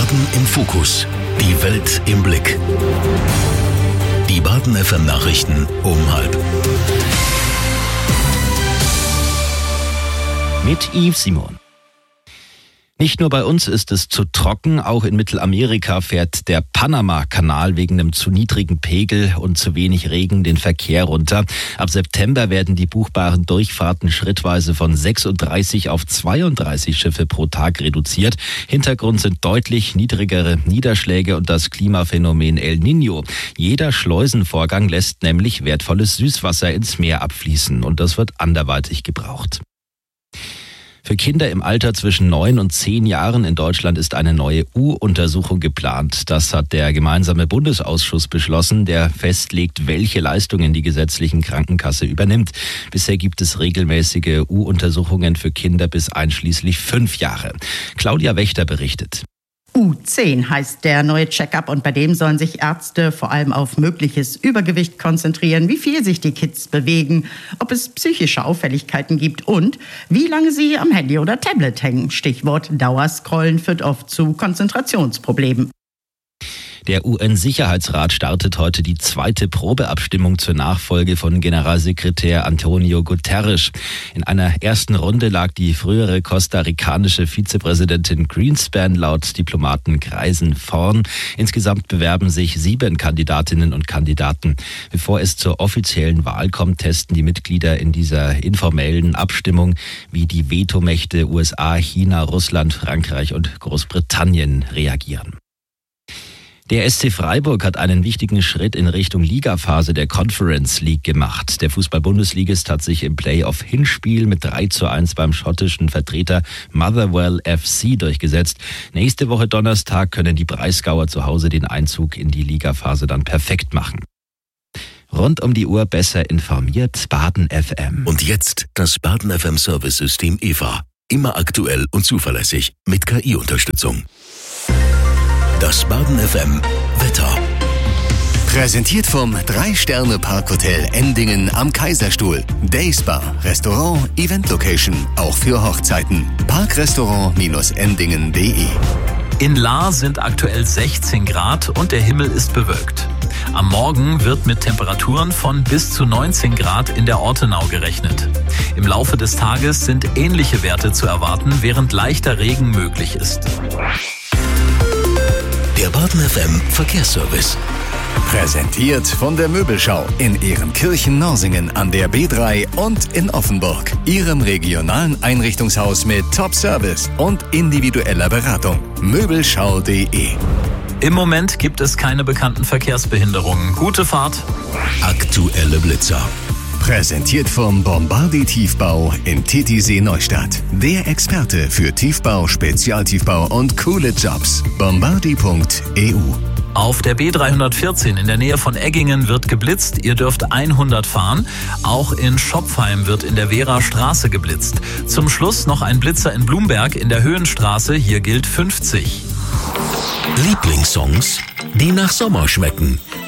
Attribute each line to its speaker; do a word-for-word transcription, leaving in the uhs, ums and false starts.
Speaker 1: Baden im Fokus. Die Welt im Blick. Die Baden F M Nachrichten um halb.
Speaker 2: Mit Yves Simon. Nicht nur bei uns ist es zu trocken, auch in Mittelamerika fährt der Panama-Kanal wegen einem zu niedrigen Pegel und zu wenig Regen den Verkehr runter. Ab September werden die buchbaren Durchfahrten schrittweise von sechsunddreißig auf zweiunddreißig Schiffe pro Tag reduziert. Hintergrund sind deutlich niedrigere Niederschläge und das Klimaphänomen El Niño. Jeder Schleusenvorgang lässt nämlich wertvolles Süßwasser ins Meer abfließen und das wird anderweitig gebraucht. Für Kinder im Alter zwischen neun und zehn Jahren in Deutschland ist eine neue U-Untersuchung geplant. Das hat der gemeinsame Bundesausschuss beschlossen, der festlegt, welche Leistungen die gesetzliche Krankenkasse übernimmt. Bisher gibt es regelmäßige U-Untersuchungen für Kinder bis einschließlich fünf Jahre. Claudia Wächter berichtet.
Speaker 3: U zehn heißt der neue Check-up und bei dem sollen sich Ärzte vor allem auf mögliches Übergewicht konzentrieren, wie viel sich die Kids bewegen, ob es psychische Auffälligkeiten gibt und wie lange sie am Handy oder Tablet hängen. Stichwort Dauerscrollen führt oft zu Konzentrationsproblemen.
Speaker 2: Der U N-Sicherheitsrat startet heute die zweite Probeabstimmung zur Nachfolge von Generalsekretär Antonio Guterres. In einer ersten Runde lag die frühere kostarikanische Vizepräsidentin Greenspan laut Diplomatenkreisen vorn. Insgesamt bewerben sich sieben Kandidatinnen und Kandidaten. Bevor es zur offiziellen Wahl kommt, testen die Mitglieder in dieser informellen Abstimmung, wie die Vetomächte U S A, China, Russland, Frankreich und Großbritannien reagieren. Der S C Freiburg hat einen wichtigen Schritt in Richtung Ligaphase der Conference League gemacht. Der Fußball-Bundesligist hat sich im Playoff-Hinspiel mit drei zu eins beim schottischen Vertreter Motherwell F C durchgesetzt. Nächste Woche Donnerstag können die Breisgauer zu Hause den Einzug in die Ligaphase dann perfekt machen. Rund um die Uhr besser informiert, Baden F M.
Speaker 1: Und jetzt das Baden F M Service-System E V A. Immer aktuell und zuverlässig mit K I-Unterstützung. Das Baden F M Wetter.
Speaker 4: Präsentiert vom drei Sterne Parkhotel Endingen am Kaiserstuhl. Dayspa, Restaurant, Event Location, auch für Hochzeiten. Parkrestaurant Endingen punkt de.
Speaker 5: In Lahr sind aktuell sechzehn Grad und der Himmel ist bewölkt. Am Morgen wird mit Temperaturen von bis zu neunzehn Grad in der Ortenau gerechnet. Im Laufe des Tages sind ähnliche Werte zu erwarten, während leichter Regen möglich ist.
Speaker 1: Der Baden F M Verkehrsservice.
Speaker 4: Präsentiert von der Möbelschau in Ehrenkirchen-Norsingen an der B drei und in Offenburg. Ihrem regionalen Einrichtungshaus mit Top-Service und individueller Beratung. Möbelschau punkt de.
Speaker 5: Im Moment gibt es keine bekannten Verkehrsbehinderungen. Gute Fahrt.
Speaker 1: Aktuelle Blitzer.
Speaker 4: Präsentiert vom Bombardi Tiefbau in Titisee Neustadt. Der Experte für Tiefbau, Spezialtiefbau und coole Jobs. Bombardi punkt e u.
Speaker 5: Auf der B dreihundertvierzehn in der Nähe von Eggingen wird geblitzt. Ihr dürft hundert fahren. Auch in Schopfheim wird in der Wehrer Straße geblitzt. Zum Schluss noch ein Blitzer in Blumberg in der Höhenstraße. Hier gilt fünfzig.
Speaker 1: Lieblingssongs, die nach Sommer schmecken.